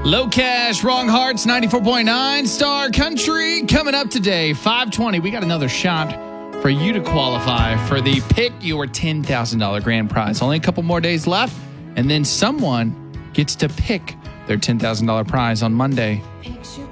Low Cash, Wrong Hearts, 94.9 Star Country. Coming up today, 5:20. We got another shot for you to qualify for the Pick Your $10,000 grand prize. Only a couple more days left, and then someone gets to pick their $10,000 prize on Monday. Picture